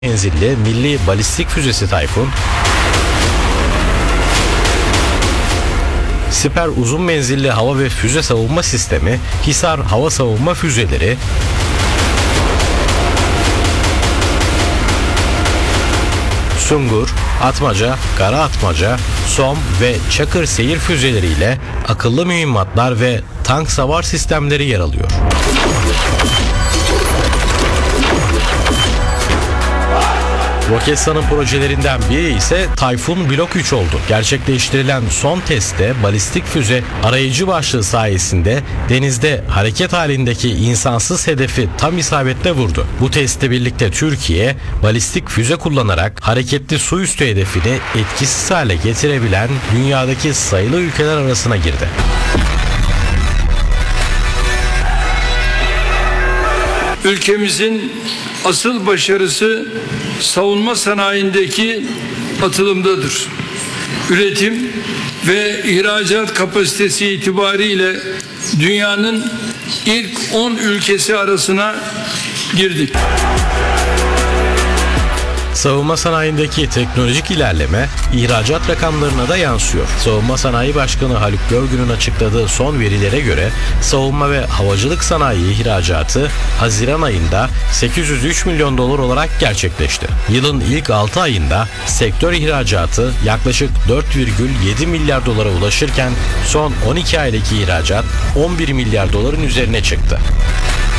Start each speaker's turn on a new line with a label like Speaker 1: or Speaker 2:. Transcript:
Speaker 1: menzilli milli balistik füzesi Tayfun, Siper uzun menzilli hava ve füze savunma sistemi, Hisar hava savunma füzeleri, Sungur, Atmaca, Kara Atmaca, SOM ve Çakır seyir füzeleriyle akıllı mühimmatlar ve tank savar sistemleri yer alıyor. Roketsan'ın projelerinden biri ise Tayfun Blok 3 oldu. Gerçekleştirilen son testte balistik füze arayıcı başlığı sayesinde denizde hareket halindeki insansız hedefi tam isabetle vurdu. Bu testle birlikte Türkiye balistik füze kullanarak hareketli su üstü hedefini etkisiz hale getirebilen dünyadaki sayılı ülkeler arasına girdi.
Speaker 2: Ülkemizin asıl başarısı savunma sanayindeki atılımdadır. Üretim ve ihracat kapasitesi itibariyle dünyanın ilk 10 ülkesi arasına girdik.
Speaker 1: Savunma sanayindeki teknolojik ilerleme ihracat rakamlarına da yansıyor. Savunma Sanayi Başkanı Haluk Görgün'ün açıkladığı son verilere göre savunma ve havacılık sanayi ihracatı Haziran ayında 803 milyon dolar olarak gerçekleşti. Yılın ilk 6 ayında sektör ihracatı yaklaşık 4,7 milyar dolara ulaşırken son 12 aydaki ihracat 11 milyar doların üzerine çıktı.